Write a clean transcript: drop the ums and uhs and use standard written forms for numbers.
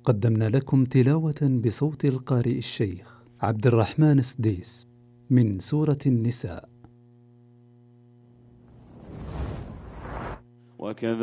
قدمنا لكم تلاوة بصوت القارئ الشيخ عبد الرحمن السديس من سورة النساء.